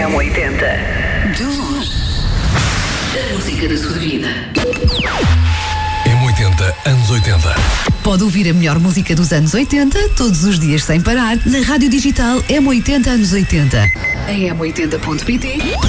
M80. De longe. A música da sua vida. M80, anos 80. Pode ouvir a melhor música dos anos 80, todos os dias sem parar, na rádio digital M80 anos 80. Em M80.pt